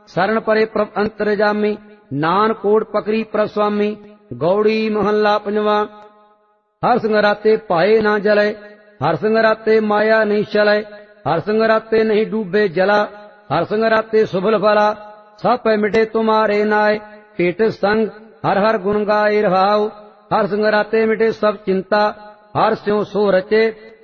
सरन परे प्रभ अंतरजामी, नान कोट पकड़ी प्रभ स्वामी। गौड़ी महला पंजवा। हर संगराते पाए ना जले, हर संगराते माया नहीं चले, हर संगराते नहीं डूबे जला, हर संगराते सुभल फला, सब पे मिटे तुम्हारे नाय। पेट संग हर हर गुण गाए रहाओ, हर संगराते मिटे सब चिंता, हर स्यों सो रचे